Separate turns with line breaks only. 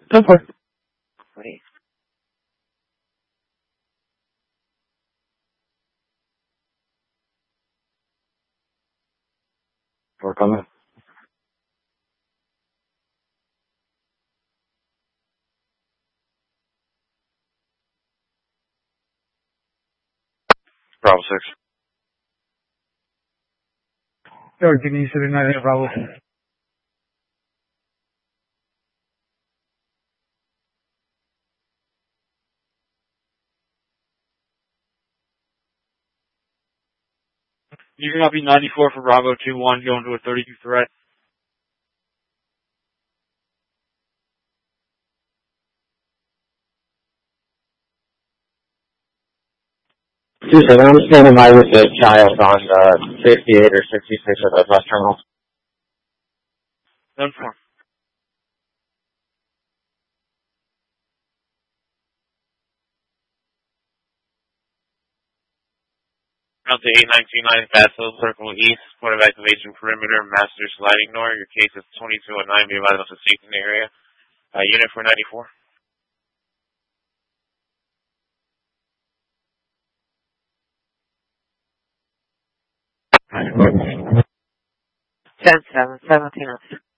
Go for it.
Wait.
We're coming.
Bravo 6.
George, can you sit in that Bravo?
You can copy 94 for Bravo 2-1, going to a 32 threat.
2-7, I'm standing by with the child on 58 or 66 at the bus terminal.
7-4. Out to 8929 Fast Hill Circle East, point of activation perimeter, master sliding door. Your case is 2209, be advised of the safety area. Unit for 94.
10-7, 17